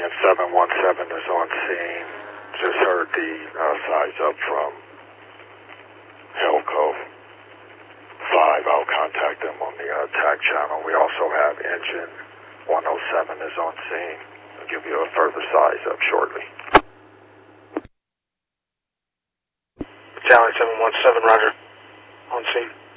and 717 is on scene. Just heard the size up from Helco 5. I'll contact them on the TAC channel. We also have engine 107 is on scene. I'll give you a further size up shortly. Battalion 717, roger. On scene.